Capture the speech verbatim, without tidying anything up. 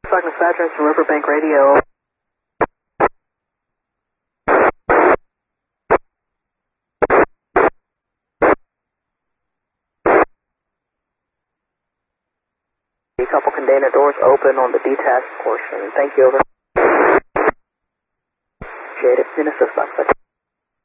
Cycling Saturn from Riverbank Radio. A couple container doors open on the detached portion. Thank you, over. Jaded, Minnesota suspect.